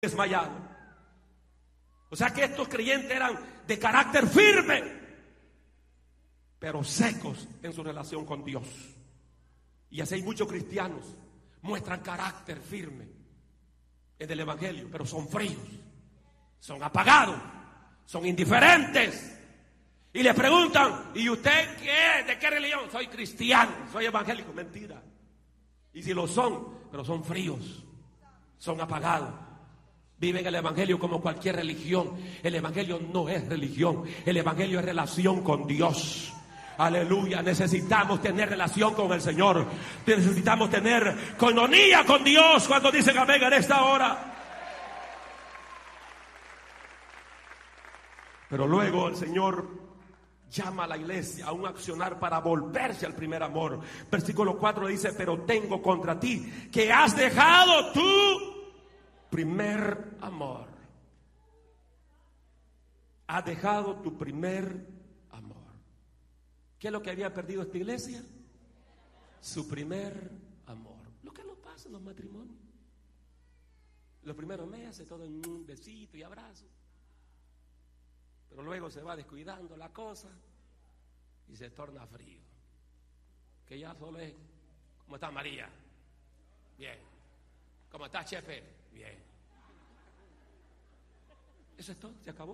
desmayado. O sea que estos creyentes eran de carácter firme, pero secos en su relación con Dios. Y así hay muchos cristianos, muestran carácter firme en el evangelio, pero son fríos, son apagados, son indiferentes. Y le preguntan: ¿y usted qué? ¿De qué religión? Soy cristiano, soy evangélico. Mentira. Y si lo son, pero son fríos, son apagados. Viven el evangelio como cualquier religión. El evangelio no es religión, el evangelio es relación con Dios. Aleluya. Necesitamos tener relación con el Señor. Necesitamos tener coinonía con Dios. Cuando dicen amén en esta hora. Pero luego el Señor llama a la iglesia a un accionar para volverse al primer amor. Versículo 4 dice: pero tengo contra ti que has dejado tu primer amor. Has dejado tu primer amor. ¿Qué es lo que había perdido esta iglesia? Su primer amor. Lo que nos pasa en los matrimonios. Los primeros meses todo en un besito y abrazo. Pero luego se va descuidando la cosa y se torna frío. Que ya solo es: ¿cómo está María? Bien. ¿Cómo está Chefe? Bien. Eso es todo, se acabó.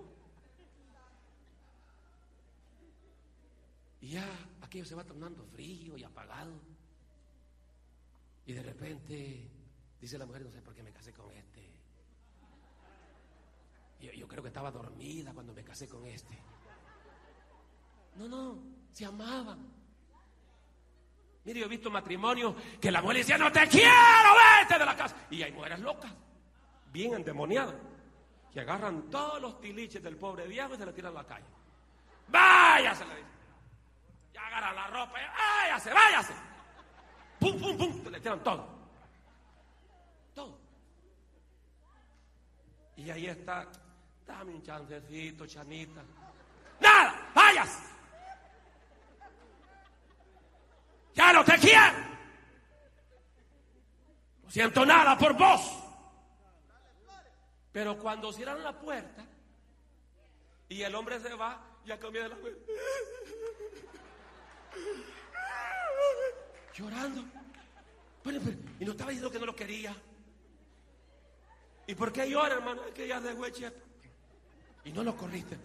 Y ya aquello se va tornando frío y apagado. Y de repente dice la mujer: no sé por qué me casé con este. Yo creo que estaba dormida cuando me casé con este. No, se amaban. Mire, yo he visto matrimonios que la mujer decía: no te quiero, vete de la casa. Y hay mujeres locas, bien endemoniadas, que agarran todos los tiliches del pobre viejo y se le tiran a la calle. Váyase, le dicen. Ya agarran la ropa, váyase, váyase. Pum, pum, pum, se le tiran todo. Todo. Y ahí está: dame un chancecito, Chanita. ¡Nada! ¡Váyase! ¡Ya no te quiero! No siento nada por vos. Pero cuando cierran la puerta y el hombre se va, ya comienza la mujer llorando. Pero, y no estaba diciendo que no lo quería. ¿Y por qué llora, hermano? Es que ya dejó el chef. Y no lo corriste.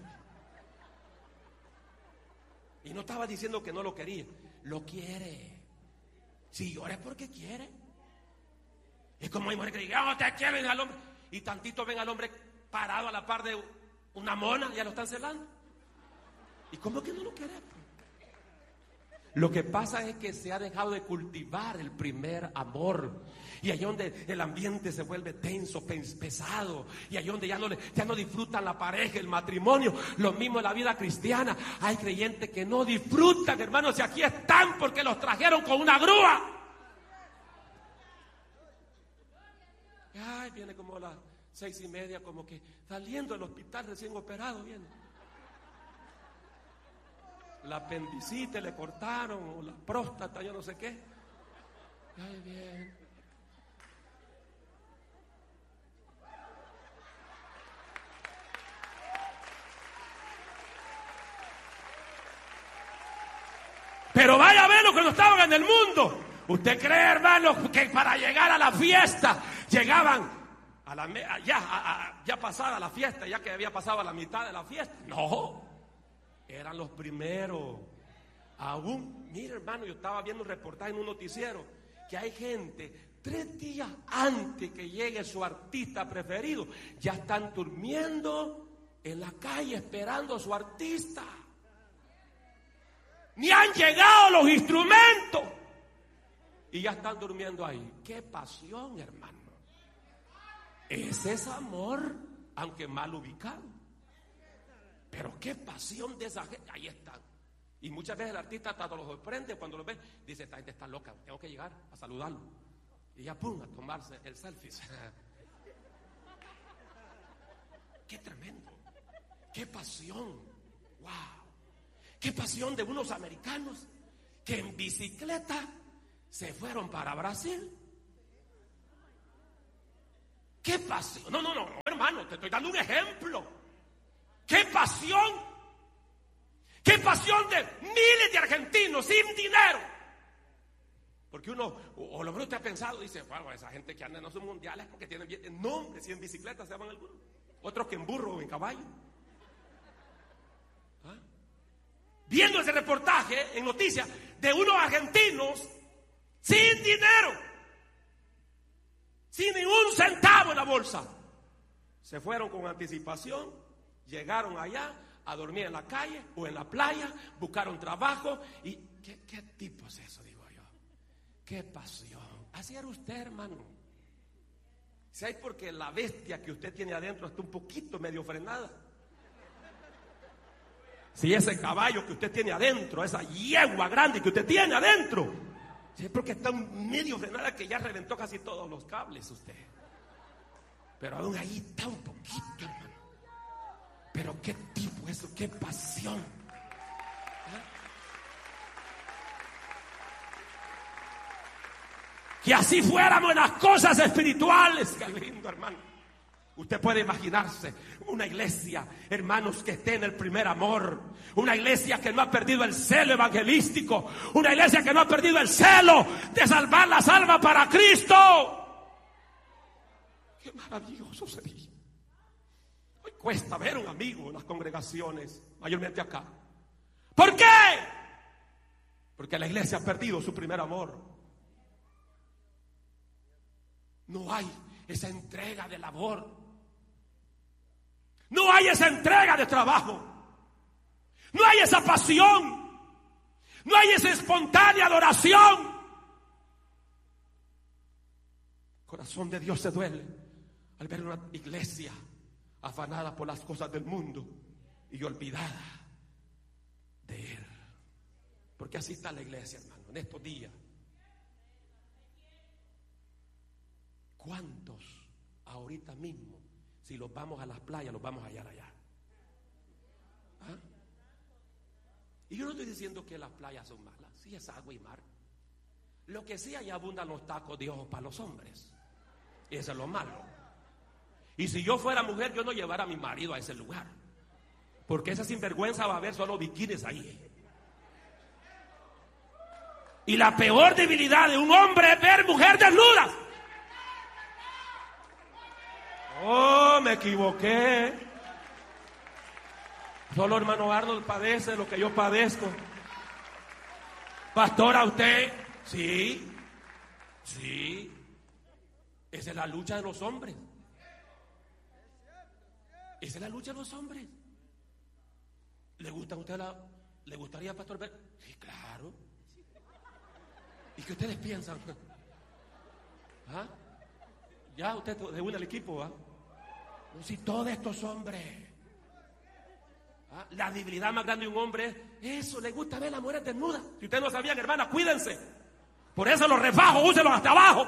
Y no estaba diciendo que no lo quería. Lo quiere. Si llora es porque quiere. Es como hay mujeres que dicen: oh, te quieren al hombre. Y tantito ven al hombre parado a la par de una mona, ya lo están celando. ¿Y cómo que no lo quiere? Lo que pasa es que se ha dejado de cultivar el primer amor. Y ahí donde el ambiente se vuelve tenso, pesado. Y ahí donde ya no disfrutan la pareja, el matrimonio. Lo mismo en la vida cristiana. Hay creyentes que no disfrutan, hermanos. Y aquí están porque los trajeron con una grúa. Ay, viene como a las 6:30, como que saliendo del hospital recién operado, viene. La apendicitis le cortaron, o la próstata, yo no sé qué. Ay, bien. Pero vaya a verlo cuando estaban en el mundo. ¿Usted cree, hermano, que para llegar a la fiesta llegaban a la ya pasada la fiesta, ya que había pasado la mitad de la fiesta? No. Eran los primeros. Aún, mire, hermano, yo estaba viendo un reportaje en un noticiero que hay gente 3 días antes que llegue su artista preferido, ya están durmiendo en la calle esperando a su artista. Ni han llegado los instrumentos y ya están durmiendo ahí. ¡Qué pasión, hermano! Ese es amor, aunque mal ubicado. Pero qué pasión de esa gente. Ahí están. Y muchas veces el artista hasta lo sorprende cuando lo ve. Dice: esta gente está loca, tengo que llegar a saludarlo. Y ya pum, a tomarse el selfie. Qué tremendo. Qué pasión. Wow. Qué pasión de unos americanos que en bicicleta se fueron para Brasil. ¿Qué pasión? No, hermano, te estoy dando un ejemplo. ¿Qué pasión? ¿Qué pasión de miles de argentinos sin dinero? Porque uno, o lo menos usted ha pensado, dice, bueno, esa gente que anda en esos mundiales porque tienen bien, no, que si en bicicleta se llaman algunos, otros que en burro o en caballo. ¿Ah? Viendo ese reportaje en noticias de unos argentinos sin dinero, sin ni un centavo en la bolsa, se fueron con anticipación, llegaron allá a dormir en la calle o en la playa, buscaron trabajo y ¿qué tipo es eso? Digo yo, qué pasión. Así era usted, hermano. Si hay porque la bestia que usted tiene adentro está un poquito medio frenada. Si ese caballo que usted tiene adentro, esa yegua grande que usted tiene adentro, si es porque está medio frenada que ya reventó casi todos los cables usted. Pero aún ahí está un poquito, hermano. Pero qué tipo eso, qué pasión. ¿Eh? Que así fuéramos en las cosas espirituales. Qué lindo, hermano. Usted puede imaginarse una iglesia, hermanos, que esté en el primer amor. Una iglesia que no ha perdido el celo evangelístico. Una iglesia que no ha perdido el celo de salvar las almas para Cristo. Qué maravilloso sería. Hoy cuesta ver un amigo en las congregaciones, mayormente acá. ¿Por qué? Porque la iglesia ha perdido su primer amor. No hay esa entrega de labor. No hay esa entrega de trabajo. No hay esa pasión. No hay esa espontánea adoración. El corazón de Dios se duele al ver una iglesia afanada por las cosas del mundo y olvidada de Él. Porque así está la iglesia, hermano, en estos días. ¿Cuántos ahorita mismo, si los vamos a las playas, los vamos a hallar allá? ¿Ah? Y yo no estoy diciendo que las playas son malas. Sí, es agua y mar. Lo que sí, allá abundan los tacos de ojos para los hombres. Y eso es lo malo. Y si yo fuera mujer, yo no llevara a mi marido a ese lugar, porque esa sinvergüenza va a haber solo bikinis ahí. Y la peor debilidad de un hombre es ver mujer desnuda. Oh, me equivoqué. Solo hermano Arnold padece lo que yo padezco. Pastora, usted, sí. Esa es la lucha de los hombres. Esa es la lucha de los hombres. ¿Le gusta a usted le gustaría, pastor, ver? Sí, claro. ¿Y qué ustedes piensan? ¿Ah? Ya usted se une al equipo, ¿va? No, si todos estos hombres, ¿ah? La debilidad más grande de un hombre es eso, le gusta ver a las mujeres desnudas. Si ustedes no sabían, hermanas, cuídense. Por eso los refajos, úsenlos hasta abajo.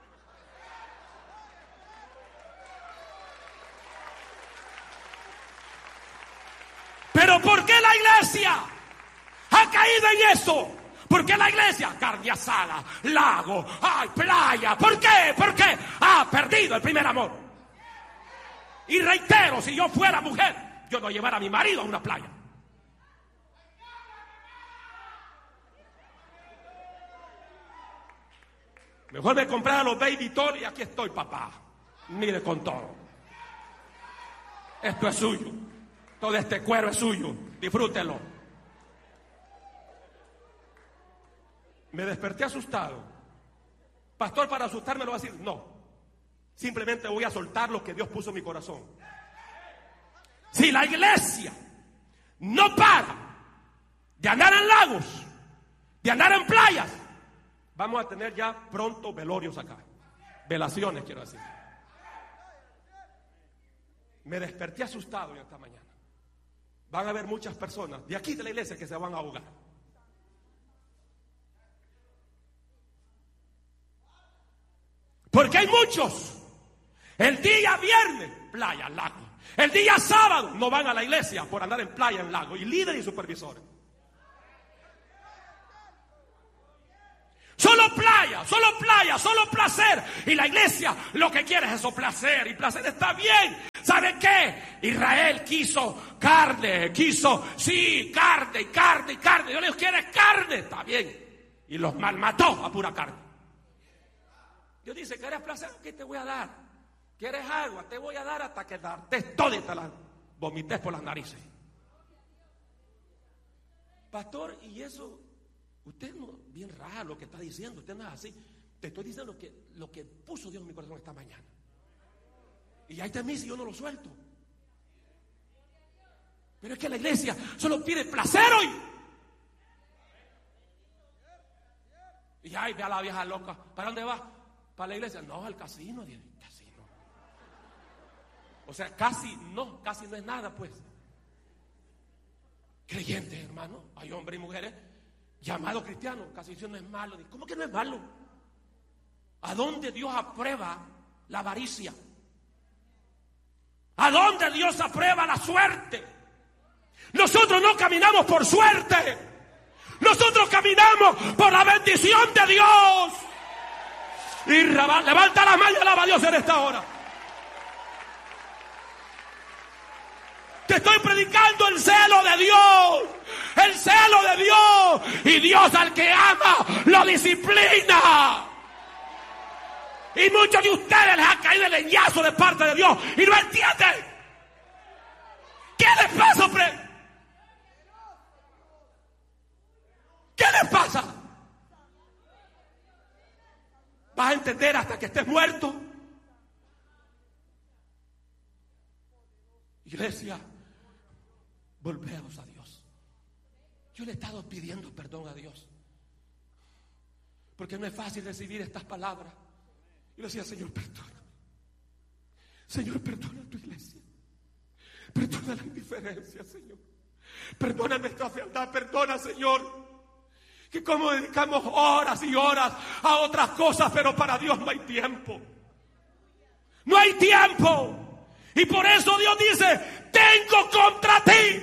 Pero ¿por qué la iglesia ha caído en eso? ¿Por qué la iglesia? Carne asada, lago, playa. ¿Por qué? ¿Por qué? Ha perdido el primer amor. Y reitero, si yo fuera mujer, yo no llevara a mi marido a una playa. Mejor me comprara los baby doll y aquí estoy, papá. Mire con todo. Esto es suyo. Todo este cuero es suyo. Disfrútelo. Me desperté asustado. Pastor, para asustarme lo va a decir. No. Simplemente voy a soltar lo que Dios puso en mi corazón. Si la iglesia no para de andar en lagos, de andar en playas, vamos a tener ya pronto velorios acá. Velaciones, quiero decir. Me desperté asustado esta mañana. Van a haber muchas personas de aquí de la iglesia que se van a ahogar. Porque hay muchos. El día viernes, playa, lago. El día sábado no van a la iglesia por andar en playa, en lago. Y líderes y supervisores. Solo playa, solo placer. Y la iglesia lo que quiere es eso, placer. Y placer está bien. ¿Sabe qué? Israel quiso carne. Carne. Dios les quiere carne. Está bien. Y los malmató a pura carne. Dios dice, ¿quieres placer? ¿Qué te voy a dar? ¿Quieres agua? Te voy a dar hasta que darte todo y te la vomites por las narices. Pastor, y eso... Usted no, bien raro lo que está diciendo, usted no es así. Te estoy diciendo lo que puso Dios en mi corazón esta mañana. Y ahí está mí si yo no lo suelto. Pero es que la iglesia solo pide placer hoy. Y ay, ve a la vieja loca. ¿Para dónde va? ¿Para la iglesia? No, al casino. Casino. O sea, casi no es nada, pues. Creyentes, hermano, hay hombres y mujeres llamados cristianos, casi eso no es malo. ¿Cómo que no es malo? ¿A dónde Dios aprueba la avaricia? ¿A dónde Dios aprueba la suerte? Nosotros no caminamos por suerte. Nosotros caminamos por la bendición de Dios. Y levanta la mano y alaba a Dios en esta hora. Te estoy predicando el celo de Dios. El celo de Dios. Y Dios al que ama lo disciplina. Y muchos de ustedes les ha caído el leñazo de parte de Dios y no entienden. ¿Qué les pasa, hombre? ¿Qué les pasa? ¿Vas a entender hasta que estés muerto? Iglesia, volvemos a Dios. Yo le he estado pidiendo perdón a Dios, porque no es fácil recibir estas palabras. Y le decía, Señor, perdóname. Señor, perdona a tu iglesia. Perdona la indiferencia, Señor. Perdona nuestra fealdad. Perdona, Señor, que como dedicamos horas y horas a otras cosas, pero para Dios no hay tiempo. No hay tiempo. Y por eso Dios dice, tengo contra ti.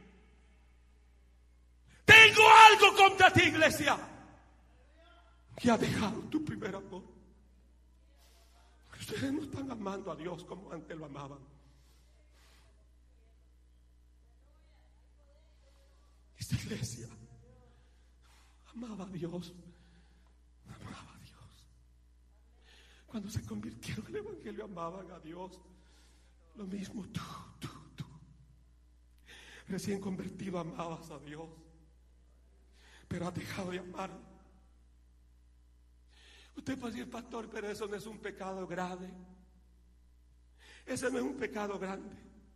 Tengo algo contra ti, iglesia, que ha dejado tu primer amor. Ustedes no están amando a Dios como antes lo amaban. Esta iglesia amaba a Dios. Amaba a Dios. Cuando se convirtieron en el evangelio, amaban a Dios. Lo mismo tú. Recién convertido, amabas a Dios, pero has dejado de amar. Usted puede decir, pastor, pero eso no es un pecado grave. Ese no es un pecado grande.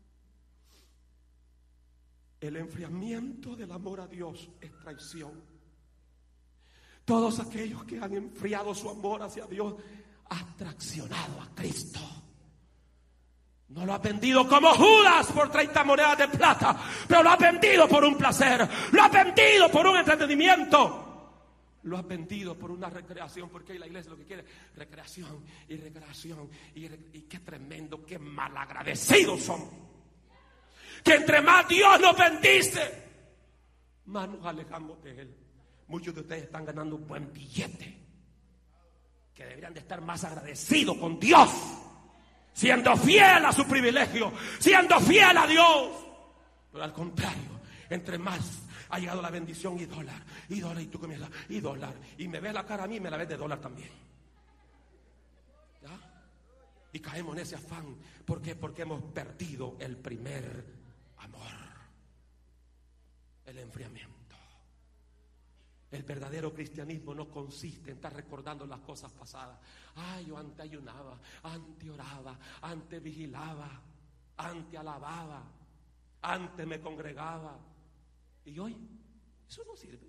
El enfriamiento del amor a Dios es traición. Todos aquellos que han enfriado su amor hacia Dios han traicionado a Cristo. No lo ha vendido como Judas por 30 monedas de plata, pero lo ha vendido por un placer, lo ha vendido por un entretenimiento, lo ha vendido por una recreación, porque la iglesia lo que quiere es recreación. Y qué tremendo, qué malagradecidos son. Que entre más Dios nos bendice, más nos alejamos de Él. Muchos de ustedes están ganando un buen billete, que deberían de estar más agradecidos con Dios, siendo fiel a su privilegio, siendo fiel a Dios. Pero al contrario, entre más ha llegado la bendición, y dólar, y tú comienzas, y dólar, y me ves la cara a mí, me la ves de dólar también. ¿Ya? Y caemos en ese afán. ¿Por qué? Porque hemos perdido el primer amor, el enfriamiento. El verdadero cristianismo no consiste en estar recordando las cosas pasadas. Ay, yo antes ayunaba, antes oraba, antes vigilaba, antes alababa, antes me congregaba. Y hoy, eso no sirve.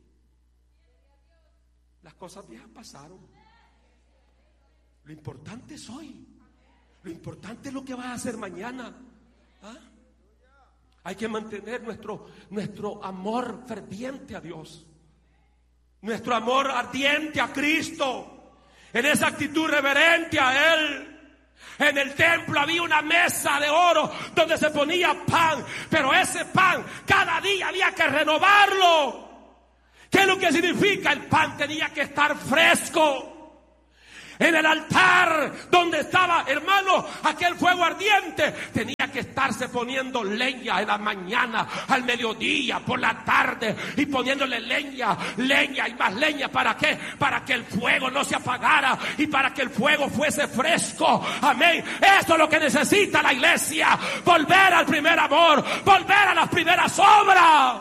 Las cosas viejas pasaron. Lo importante es hoy. Lo importante es lo que vas a hacer mañana. ¿Ah? Hay que mantener nuestro amor ferviente a Dios. Nuestro amor ardiente a Cristo, en esa actitud reverente a Él. En el templo había una mesa de oro donde se ponía pan, pero ese pan cada día había que renovarlo. ¿Qué es lo que significa? El pan tenía que estar fresco. En el altar donde estaba, hermano, aquel fuego ardiente, tenía que estarse poniendo leña en la mañana, al mediodía, por la tarde, y poniéndole leña y más leña. ¿Para qué? Para que el fuego no se apagara y para que el fuego fuese fresco. Amén. Eso es lo que necesita la iglesia. Volver al primer amor, volver a las primeras obras.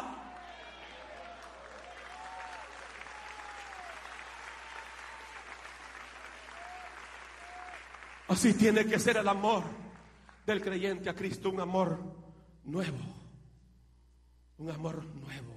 Así tiene que ser el amor del creyente a Cristo, un amor nuevo, un amor nuevo.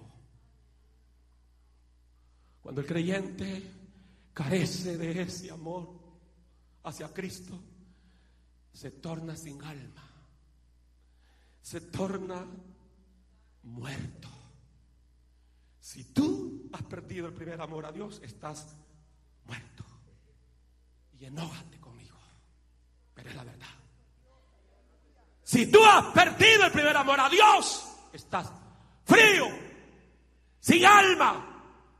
Cuando el creyente carece de ese amor hacia Cristo, se torna sin alma, se torna muerto. Si tú has perdido el primer amor a Dios, estás muerto. Y enójate conmigo, pero es la verdad. Si tú has perdido el primer amor a Dios, estás frío, sin alma.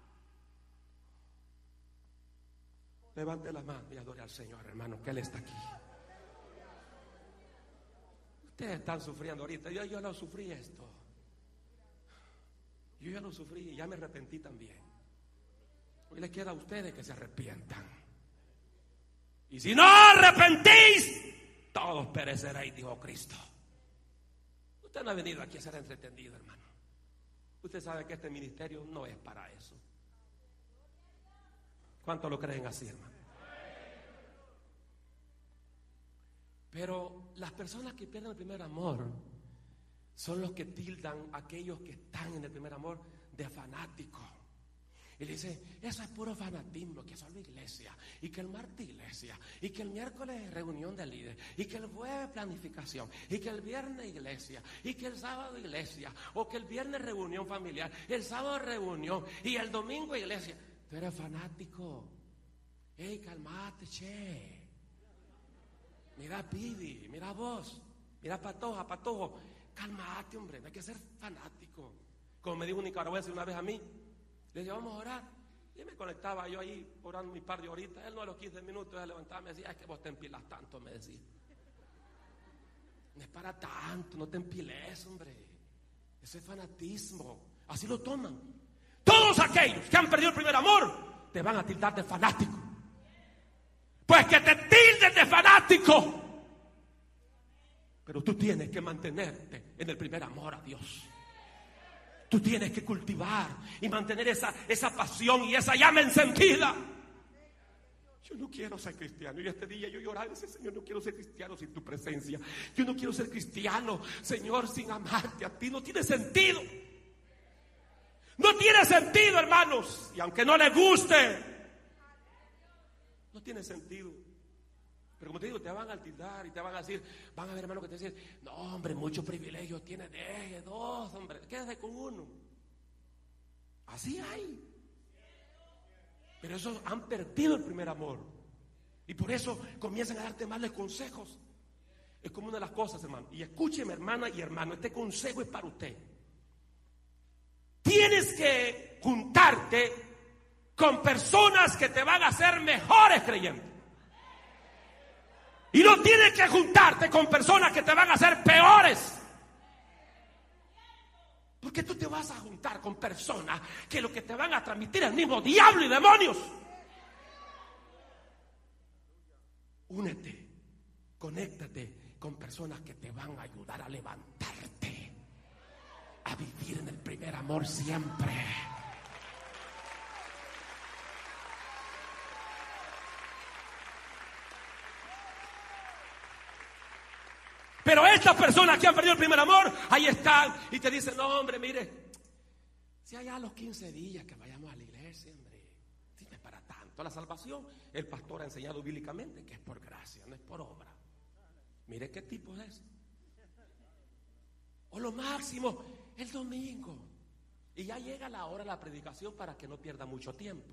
Levante la mano y adore al Señor, hermano, que Él está aquí. Ustedes están sufriendo ahorita. Yo no sufrí esto. Yo ya lo sufrí y ya me arrepentí también. Hoy les queda a ustedes que se arrepientan. Y si no arrepentís, todos pereceréis, dijo Cristo. Usted no ha venido aquí a ser entretenido, hermano. Usted sabe que este ministerio no es para eso. ¿Cuántos lo creen así, hermano? Pero las personas que pierden el primer amor son los que tildan a aquellos que están en el primer amor de fanáticos. Y le dicen, eso es puro fanatismo, que solo iglesia, y que el martes iglesia, y que el miércoles reunión de líderes, y que el jueves planificación, y que el viernes iglesia, y que el sábado iglesia, o que el viernes reunión familiar, el sábado reunión, y el domingo iglesia. Tú eres fanático. Ey, calmate, che. Mira Pidi, mira vos, mira Patojo. Calmate, hombre, no hay que ser fanático. Como me dijo un nicaragüense una vez a mí, le dije, vamos a orar. Y me conectaba yo ahí orando mi par de horitas. Él no a los 15 minutos se levantaba y me decía, es que vos te empilas tanto, me decía. No es para tanto, no te empiles, hombre. Ese es fanatismo. Así lo toman. Todos aquellos que han perdido el primer amor te van a tildar de fanático. Pues que te tilden de fanático. Pero tú tienes que mantenerte en el primer amor a Dios. Tú tienes que cultivar y mantener esa pasión y esa llama encendida. Yo no quiero ser cristiano. Y este día yo lloraba y decía, Señor, no quiero ser cristiano sin tu presencia. Yo no quiero ser cristiano, Señor, sin amarte a ti. No tiene sentido. No tiene sentido, hermanos. Y aunque no les guste, no tiene sentido. Pero como te digo, te van a tildar y te van a decir, van a ver, hermano, que te dicen, no, hombre, muchos privilegios tiene, deje dos, hombre, quédate con uno. Así hay. Pero esos han perdido el primer amor. Y por eso comienzan a darte malos consejos. Es como una de las cosas, hermano. Y escúcheme, hermana y hermano, este consejo es para usted. Tienes que juntarte con personas que te van a hacer mejores creyentes. Y no tienes que juntarte con personas que te van a hacer peores. Porque tú te vas a juntar con personas que lo que te van a transmitir es el mismo diablo y demonios. Únete, conéctate con personas que te van a ayudar a levantarte, a vivir en el primer amor siempre. Pero estas personas que han perdido el primer amor, ahí están y te dicen, no, hombre, mire, si allá a los 15 días que vayamos a la iglesia, hombre, si no es para tanto. La salvación, el pastor ha enseñado bíblicamente que es por gracia, no es por obra. Mire qué tipo es eso. O lo máximo, el domingo. Y ya llega la hora de la predicación para que no pierda mucho tiempo.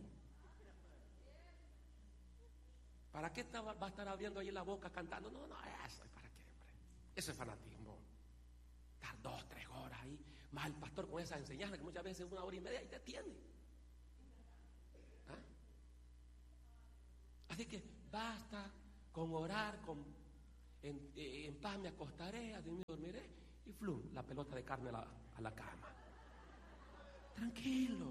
¿Para qué va a estar abriendo ahí la boca cantando? No, eso es para qué, hombre. Eso es fanatismo. Estar 2, 3 horas ahí, más el pastor con esa enseñanza que muchas veces 1 hora y media y te tiene. Así que basta con orar, en paz me acostaré, así me dormiré, y flum, la pelota de carne a la cama. Tranquilo.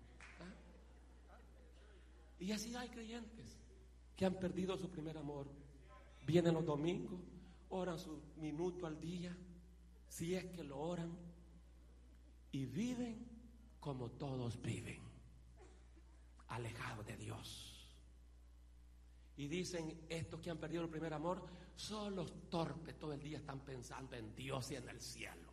Y así hay creyentes que han perdido su primer amor. Vienen los domingos, oran su minuto al día, si es que lo oran, y viven como todos viven, alejados de Dios. Y dicen, estos que han perdido el primer amor son los torpes, todo el día están pensando en Dios y en el cielo.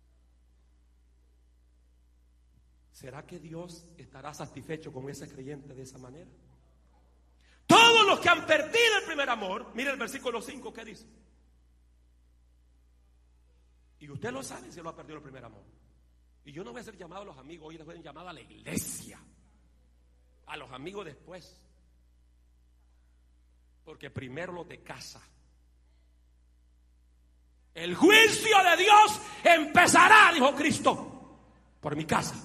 ¿Será que Dios estará satisfecho con ese creyente de esa manera? Todos los que han perdido el primer amor, mire el versículo 5 que dice. Y usted lo sabe si lo ha perdido el primer amor. Y yo no voy a hacer llamado a los amigos, hoy les voy a llamar a la iglesia. A los amigos después. Porque primero los de casa. El juicio de Dios empezará, dijo Cristo, por mi casa.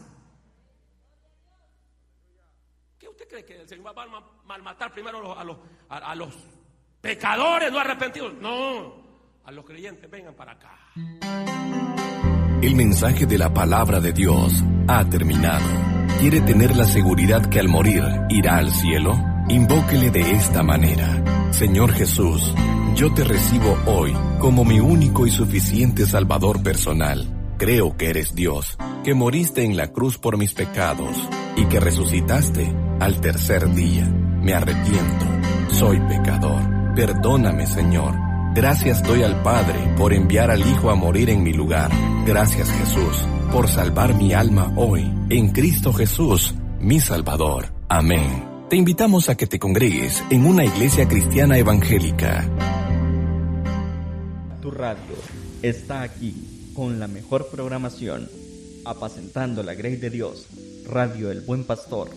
¿Qué usted cree que el Señor va a malmatar primero a los pecadores no arrepentidos? No, a los creyentes, vengan para acá. El mensaje de la palabra de Dios ha terminado. ¿Quiere tener la seguridad que al morir irá al cielo? Invóquele de esta manera: Señor Jesús, yo te recibo hoy como mi único y suficiente Salvador personal. Creo que eres Dios, que moriste en la cruz por mis pecados y que resucitaste al tercer día. Me arrepiento, soy pecador. Perdóname, Señor. Gracias doy al Padre por enviar al Hijo a morir en mi lugar. Gracias, Jesús, por salvar mi alma hoy en Cristo Jesús, mi Salvador. Amén. Te invitamos a que te congregues en una iglesia cristiana evangélica. Tu radio está aquí con la mejor programación, apacentando la grey de Dios. Radio El Buen Pastor.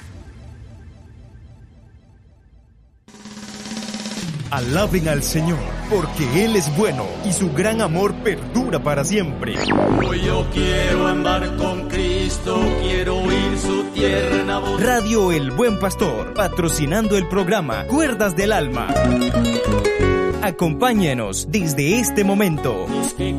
Alaben al Señor, porque Él es bueno y su gran amor perdura para siempre. Hoy yo quiero andar con Cristo, quiero oír su tierna voz. Radio El Buen Pastor, patrocinando el programa Cuerdas del Alma. Acompáñenos desde este momento.